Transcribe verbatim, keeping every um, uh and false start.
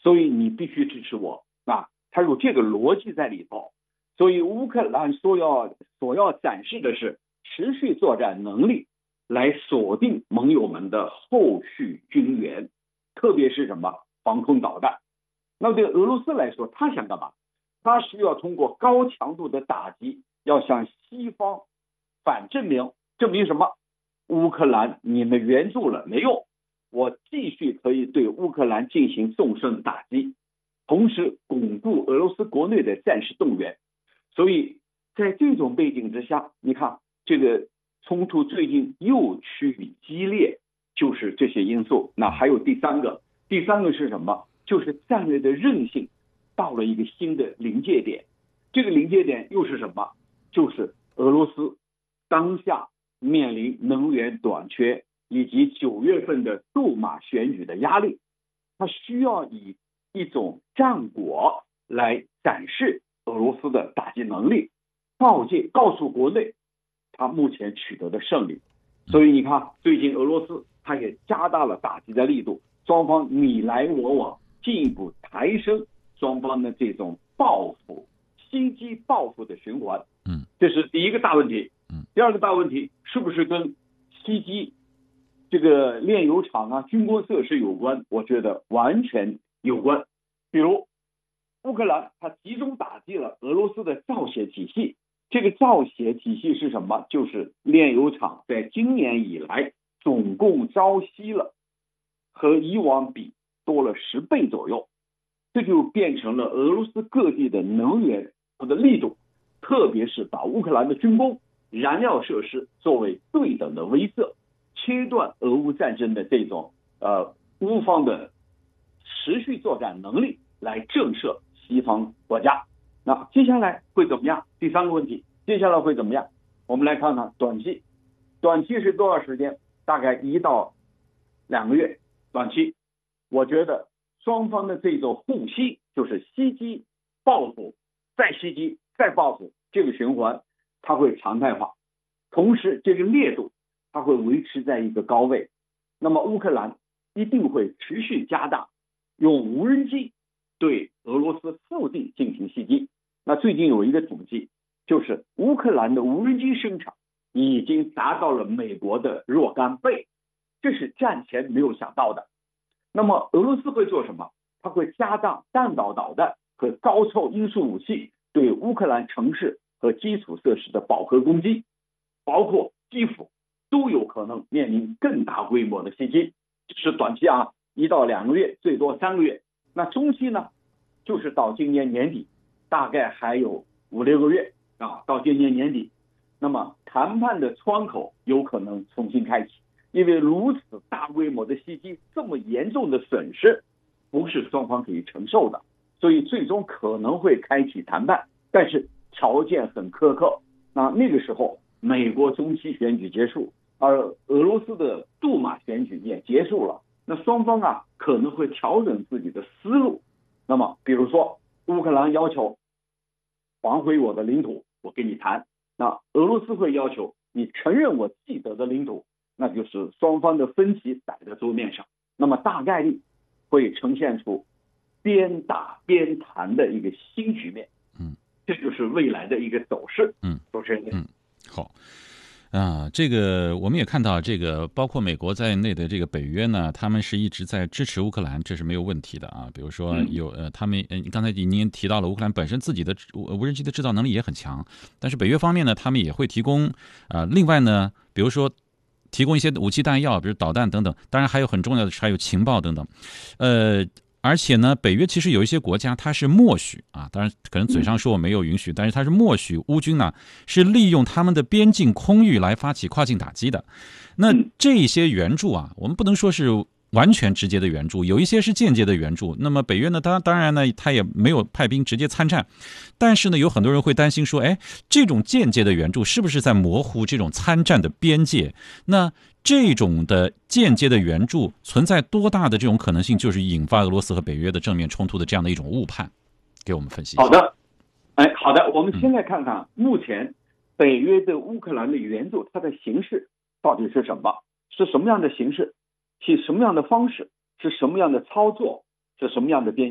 所以你必须支持我啊，它有这个逻辑在里头。所以乌克兰所要所要展示的是持续作战能力，来锁定盟友们的后续军援，特别是什么防空导弹。那对俄罗斯来说，他想干嘛？他需要通过高强度的打击，要向西方反证明，证明什么？乌克兰你们援助了没用，我继续可以对乌克兰进行纵深打击，同时巩固俄罗斯国内的战时动员。所以在这种背景之下，你看这个冲突最近又趋于激烈，就是这些因素。那还有第三个，第三个是什么？就是战略的韧性到了一个新的临界点。这个临界点又是什么？就是俄罗斯当下面临能源短缺以及九月份的杜马选举的压力，它需要以一种战果来展示俄罗斯的打击能力，告诫告诉国内他目前取得的胜利。所以你看最近俄罗斯他也加大了打击的力度，双方你来我往，进一步抬升双方的这种报复袭击报复的循环。 嗯， 这是第一个大问题。 嗯， 第二个大问题是不是跟袭击这个炼油厂啊军工设施有关？我觉得完全有关。比如乌克兰它集中打击了俄罗斯的造血体系，这个造血体系是什么？就是炼油厂在今年以来总共招吸了和以往比多了十倍左右，这就变成了俄罗斯各地的能源的力度，特别是把乌克兰的军工燃料设施作为对等的威慑，切断俄乌战争的这种呃乌方的持续作战能力，来震慑西方国家。那接下来会怎么样？第三个问题，接下来会怎么样？我们来看看短期，短期是多少时间？大概一到两个月。短期，我觉得双方的这种互袭，就是袭击、报复、再袭击、再报复，这个循环它会常态化，同时这个烈度它会维持在一个高位。那么乌克兰一定会持续加大用无人机对俄罗斯腹地进行袭击。那最近有一个统计，就是乌克兰的无人机生产已经达到了美国的若干倍，这是战前没有想到的。那么俄罗斯会做什么？它会加大弹道导弹和高超音速武器对乌克兰城市和基础设施的饱和攻击，包括基辅都有可能面临更大规模的袭击。这是短期啊，一到两个月，最多三个月。那中期呢，就是到今年年底，大概还有五六个月啊，到今年年底，那么谈判的窗口有可能重新开启，因为如此大规模的袭击，这么严重的损失，不是双方可以承受的，所以最终可能会开启谈判，但是条件很苛刻。那那个时候，美国中期选举结束，而俄罗斯的杜马选举也结束了，那双方啊可能会调整自己的思路。那么，比如说乌克兰要求还回我的领土，我跟你谈；那俄罗斯会要求你承认我既得的领土，那就是双方的分歧摆在桌面上。那么大概率会呈现出边打边谈的一个新局面。 嗯， 这就是未来的一个走势。 嗯， 主持人。 嗯，好。啊，这个我们也看到，这个包括美国在内的这个北约呢，他们是一直在支持乌克兰，这是没有问题的啊。比如说有呃，他们呃，刚才您提到了乌克兰本身自己的无人机的制造能力也很强，但是北约方面呢，他们也会提供啊、呃，另外呢，比如说提供一些武器弹药，比如导弹等等，当然还有很重要的是还有情报等等，呃。而且呢，北约其实有一些国家它是默许啊，当然可能嘴上说我没有允许，但是它是默许乌军呢是利用他们的边境空域来发起跨境打击的。那这些援助啊，我们不能说是完全直接的援助，有一些是间接的援助。那么北约呢，当当然呢，他也没有派兵直接参战，但是呢，有很多人会担心说，哎，这种间接的援助是不是在模糊这种参战的边界？那这种的间接的援助存在多大的这种可能性，就是引发俄罗斯和北约的正面冲突的这样的一种误判？给我们分析一下。 好的，哎，好的，我们先来看看目前北约对乌克兰的援助，它的形式到底是什么？是什么样的形式？是什么样的方式？是什么样的操作？是什么样的边